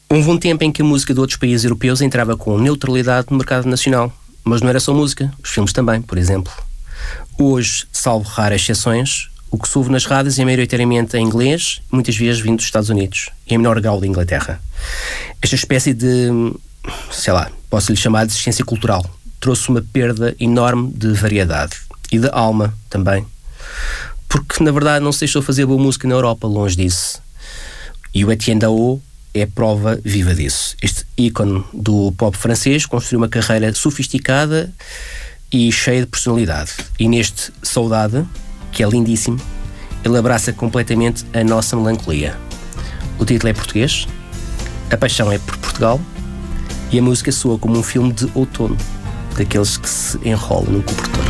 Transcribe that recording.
Houve um tempo em que a música de outros países europeus entrava com neutralidade no mercado nacional, mas não era só música, os filmes também, por exemplo. Hoje, salvo raras exceções, o que se ouve nas rádios é maioritariamente em inglês, muitas vezes vindo dos Estados Unidos, e em menor grau da Inglaterra. Esta espécie de, posso-lhe chamar de existência cultural, trouxe uma perda enorme de variedade e de alma também. Porque, na verdade, não se deixou fazer boa música na Europa, longe disso. E o Etienne Dao é prova viva disso. Este ícone do pop francês construiu uma carreira sofisticada e cheia de personalidade. E neste Saudade, que é lindíssimo, ele abraça completamente a nossa melancolia. O título é português, a paixão é por Portugal e a música soa como um filme de outono, daqueles que se enrola num cobertor.